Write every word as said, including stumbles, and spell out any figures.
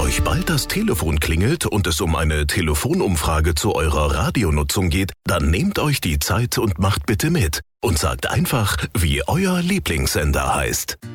euch bald das Telefon klingelt und es um eine Telefonumfrage zu eurer Radionutzung geht, dann nehmt euch die Zeit und macht bitte mit und sagt einfach, wie euer Lieblingssender heißt.